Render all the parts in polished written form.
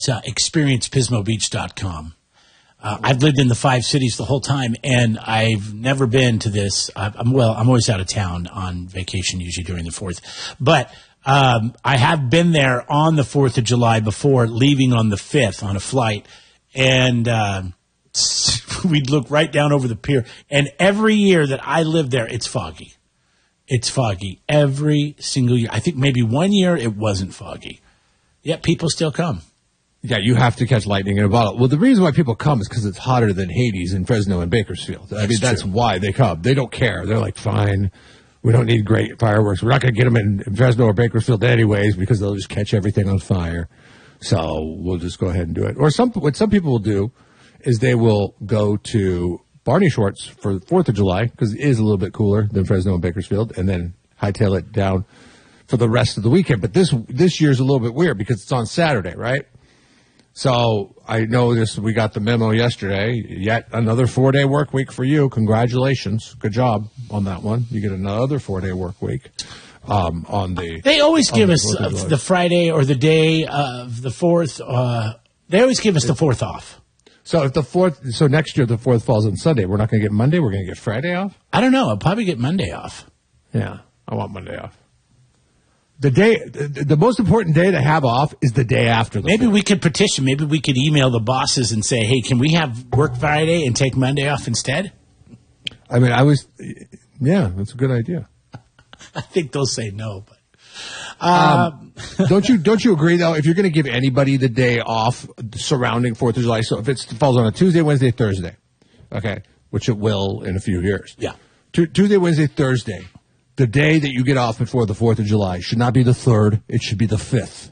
It's experiencepismobeach.com. I've lived in the 5 cities the whole time, and I've never been to this. I'm always out of town on vacation, usually during the 4th. But I have been there on the 4th of July before, leaving on the 5th on a flight. And we'd look right down over the pier. And every year that I lived there, it's foggy. It's foggy every single year. I think maybe one year it wasn't foggy. Yet people still come. Yeah, you have to catch lightning in a bottle. Well, the reason why people come is because it's hotter than Hades in Fresno and Bakersfield. That's why they come. They don't care. They're like, fine, we don't need great fireworks. We're not going to get them in Fresno or Bakersfield anyways because they'll just catch everything on fire. So we'll just go ahead and do it. Or what some people will do is they will go to Barney Schwartz for the 4th of July because it is a little bit cooler than Fresno and Bakersfield, and then hightail it down for the rest of the weekend. But this year's a little bit weird because it's on Saturday, right? So I know we got the memo yesterday. Yet another 4-day work week for you. Congratulations. Good job on that one. You get another 4-day work week. They always give us the Friday or the day of the 4th. They always give us the 4th off. So if so next year the 4th falls on Sunday, we're not going to get Monday. We're going to get Friday off. I don't know. I'll probably get Monday off. Yeah, I want Monday off. The most important day to have off is the day after. Maybe we could petition. Maybe we could email the bosses and say, "Hey, can we have work Friday and take Monday off instead?" I mean, that's a good idea. I think they'll say no, but don't you agree though? If you're going to give anybody the day off surrounding 4th of July, so if it falls on a Tuesday, Wednesday, Thursday, okay, which it will in a few years, yeah, Tuesday, Wednesday, Thursday. The day that you get off before the 4th of July should not be the 3rd. It should be the 5th.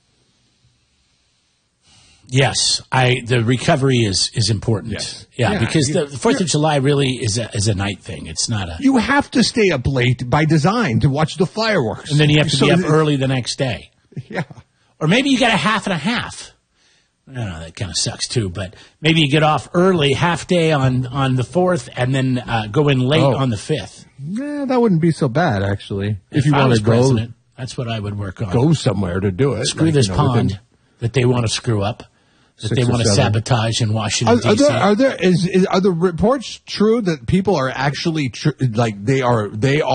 Yes, the recovery is important. Yes. Yeah, because the 4th of July really is a night thing. It's not a. You have to stay up late by design to watch the fireworks, and then you have to be up early the next day. Yeah, or maybe you get a half and a half. I don't know, that kind of sucks too. But maybe you get off early, half day on the 4th, and then go in late on the 5th. Yeah, that wouldn't be so bad, actually. If you want to go, president, that's what I would work on. Go somewhere to do it. Screw this pond that they want to screw up, that they want to sabotage in Washington, D.C. Are the reports true that people are actually they are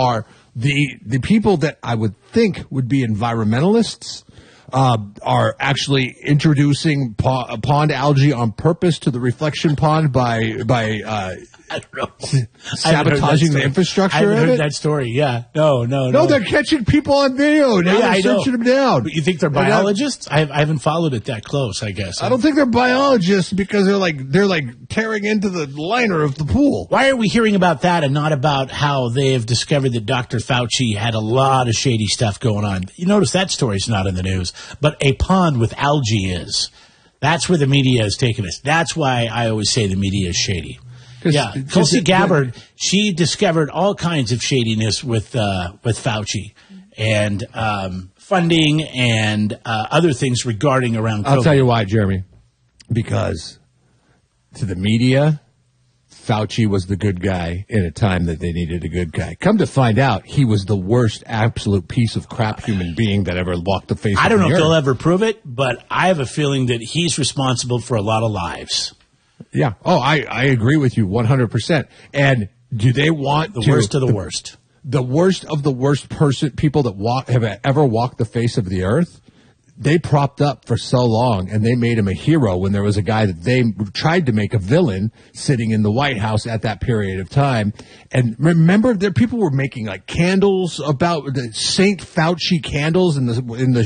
the people that I would think would be environmentalists are actually introducing pond algae on purpose to the reflection pond by I don't know. Sabotaging the infrastructure. I haven't heard that story. Yeah. No. No, they're catching people on video. Now they're searching them down. But you think they're biologists? I haven't followed it that close, I guess. I don't think they're biologists because they're tearing into the liner of the pool. Why are we hearing about that and not about how they have discovered that Dr. Fauci had a lot of shady stuff going on? You notice that story's not in the news, but a pond with algae is. That's where the media has taken us. That's why I always say the media is shady. Yeah, Tulsi Gabbard, she discovered all kinds of shadiness with Fauci and funding and other things regarding around COVID. I'll tell you why, Jeremy. Because to the media, Fauci was the good guy in a time that they needed a good guy. Come to find out, he was the worst absolute piece of crap human being that ever walked the face of the earth. I don't know if they'll ever prove it, but I have a feeling that he's responsible for a lot of lives. Yeah. Oh, I agree with you 100%. And do they want the worst of the worst? The worst of the worst people that have ever walked the face of the earth? They propped up for so long, and they made him a hero when there was a guy that they tried to make a villain sitting in the White House at that period of time. And remember, people were making candles about the Saint Fauci candles in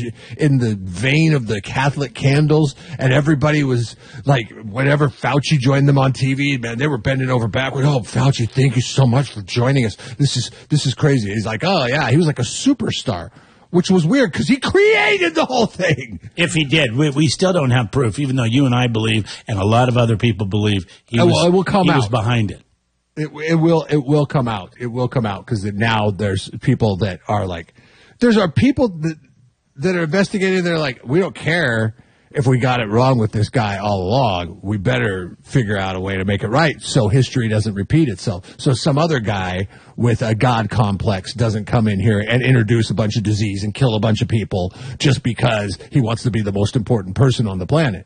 the vein of the Catholic candles, and everybody was whenever Fauci joined them on TV, man, they were bending over backward. Oh, Fauci, thank you so much for joining us. This is crazy. He's like, oh yeah, he was like a superstar. Which was weird because he created the whole thing. If he did, we still don't have proof, even though you and I believe, and a lot of other people believe he was behind it. It will come out. It will come out because now there's people that are people that are investigating. They're like, we don't care if we got it wrong with this guy all along, we better figure out a way to make it right so history doesn't repeat itself. So some other guy with a God complex doesn't come in here and introduce a bunch of disease and kill a bunch of people just because he wants to be the most important person on the planet.